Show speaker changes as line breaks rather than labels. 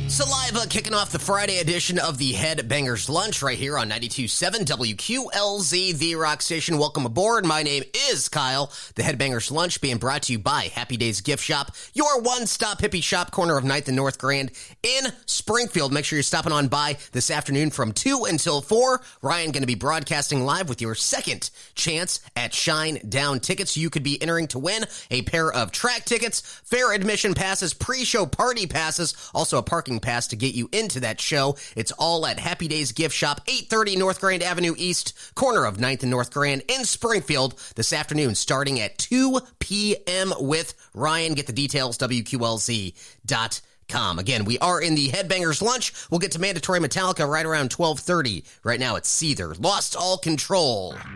Saliva kicking off the Friday edition of the Headbangers Lunch right here on 92.7 WQLZ, the rock station. Welcome aboard. My name is Kyle. The Headbangers Lunch being brought to you by Happy Days Gift Shop, your one-stop hippie shop, corner of 9th and North Grand in Springfield. Make sure you're stopping on by this afternoon from 2 until 4. Ryan going to be broadcasting live with your second chance at Shine Down tickets. You could be entering to win a pair of track tickets, fair admission passes, pre-show party passes, also a parking pass to get you into that show. It's all at Happy Days Gift Shop, 830 North Grand Avenue East, corner of 9th and North Grand in Springfield this afternoon, starting at 2 p.m. with Ryan. Get the details, WQLZ.com. Again, we are in the Headbangers Lunch. We'll get to Mandatory Metallica right around 12:30. Right now, it's Seether, Lost All Control.